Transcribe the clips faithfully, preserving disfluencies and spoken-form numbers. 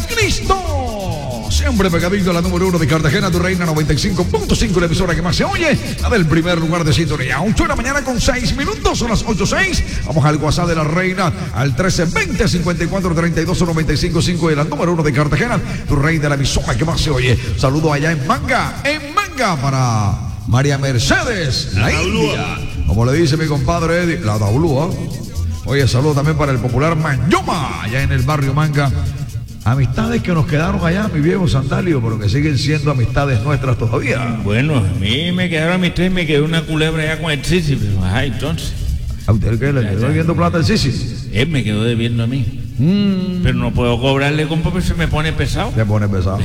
Cristo. Siempre pegadito a la número uno de Cartagena, tu reina noventa y cinco punto cinco, la emisora que más se oye, la del primer lugar de sintonía. ocho de la mañana con seis minutos, son las ocho seis. Vamos al WhatsApp de la reina, al trece veinte cincuenta y cuatro treinta y dos noventa y cinco cinco, de la número uno de Cartagena, tu reina de la emisora que más se oye. Saludo allá en Manga, en Manga para María Mercedes, la, la India. Como le dice mi compadre Eddie, la Daulúa. Oye, saludo también para el popular Mayoma, allá en el barrio Manga. Amistades que nos quedaron allá, mi viejo Sandalio, pero que siguen siendo amistades nuestras todavía. Bueno, a mí me quedaron amistades y me quedó una culebra allá con el Sisi, pero ajá, entonces. ¿A usted qué? ¿Le quedó debiendo plata el Sisi? Él me quedó debiendo a mí. Mm. Pero no puedo cobrarle, compa, porque se me pone pesado. Se pone pesado.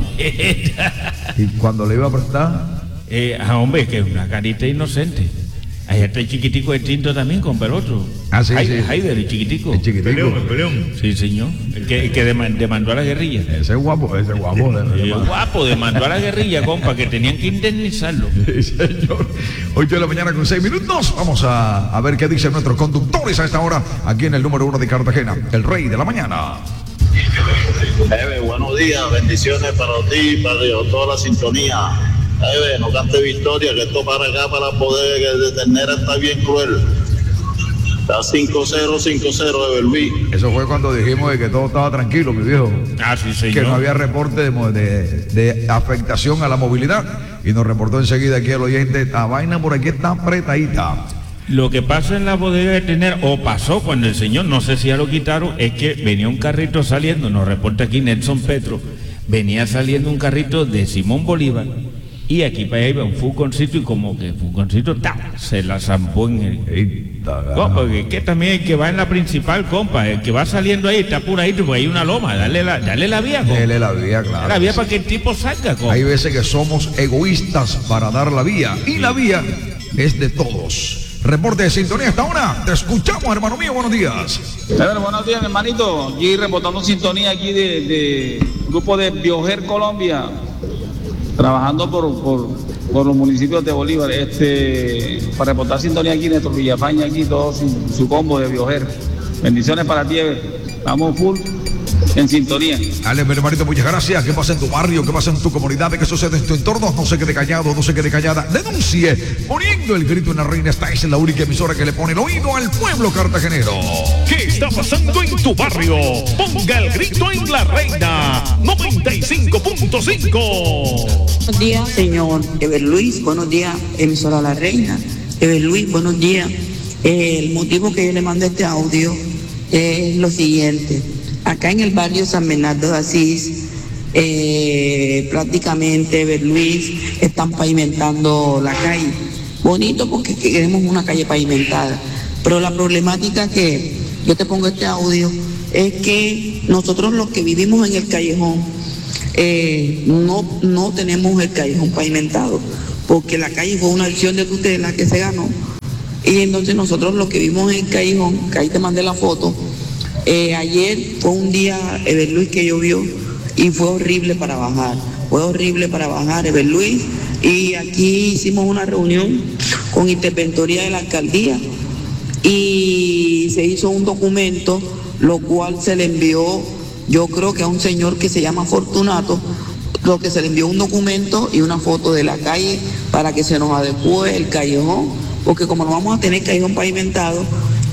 ¿Y cuando le iba a prestar? Eh, ah, hombre, que es una carita inocente. Ahí está el chiquitico de tinto también, compa, el otro. Ah, sí, Haider, sí. Haider, el chiquitico. El chiquitico. El peleón, el peleón. Sí, señor. El que, el que demandó a la guerrilla. Ese es guapo, ese es guapo. Sí, es guapo, demandó a la guerrilla, compa, que tenían que indemnizarlo. Sí, señor. ocho de la mañana con seis minutos. Vamos a, a ver qué dicen nuestros conductores a esta hora, aquí en el número uno de Cartagena, el rey de la mañana. Eve, buenos días, bendiciones para ti, para toda la sintonía. Eve, no cante victoria, que esto para acá, para poder, que de ternera está bien cruel. Está cinco cero, cinco cero, Eve Luis. Eso fue cuando dijimos de que todo estaba tranquilo, mi viejo. Ah, sí, señor. Que no había reporte de, de, de afectación a la movilidad. Y nos reportó enseguida aquí el oyente, la vaina por aquí está apretadita. Lo que pasa en la bodega de tener, o pasó cuando el señor, no sé si ya lo quitaron, es que venía un carrito saliendo, nos reporta aquí Nelson Petro, venía saliendo un carrito de Simón Bolívar. Y aquí para allá iba un furgoncito y como que el furgoncito ¡ta! Se la zampó en el... Compa, que, que también el que va en la principal, compa, el que va saliendo ahí está apuradito, porque hay una loma, dale la, dale la vía, compa. Dale la vía, claro. La vía para que el tipo salga, compa. Hay veces que somos egoístas para dar la vía, y la vía es de todos. Reporte de sintonía hasta ahora. Te escuchamos, hermano mío, buenos días. A ver, buenos días, hermanito. Aquí reportando sintonía aquí de, de grupo de Bioger Colombia, trabajando por, por, por los municipios de Bolívar, este, para reportar sintonía aquí, Néstor Villafaña, aquí todo su, su combo de Bioger. Bendiciones para ti, estamos full en sintonía. Dale, mi hermanito, muchas gracias. ¿Qué pasa en tu barrio? ¿Qué pasa en tu comunidad? ¿Qué sucede en tu entorno? No se quede callado, no se quede callada. Denuncie, poniendo el grito en la reina. Esta es la única emisora que le pone el oído al pueblo cartagenero. ¿Qué está pasando en tu barrio? Ponga el grito en la reina noventa y cinco punto cinco. Buenos días, señor Ever Luis. Buenos días, emisora La Reina. Ever Luis, buenos días. Eh, el motivo que yo le mandé este audio es lo siguiente. Acá en el barrio San Bernardo de Asís, eh, prácticamente Ever Luis están pavimentando la calle. Bonito porque queremos una calle pavimentada. Pero la problemática que yo te pongo este audio es que nosotros los que vivimos en el callejón, eh, no, no tenemos el callejón pavimentado, porque la calle fue una acción de tutela que se ganó. Y entonces nosotros los que vivimos en el callejón, que ahí te mandé la foto, Eh, ayer fue un día, Ever Luis, que llovió y fue horrible para bajar, fue horrible para bajar, Ever Luis, y aquí hicimos una reunión con interventoría de la alcaldía y se hizo un documento, lo cual se le envió, yo creo que a un señor que se llama Fortunato, lo que se le envió un documento y una foto de la calle para que se nos adecue el callejón, porque como no vamos a tener callejón pavimentado,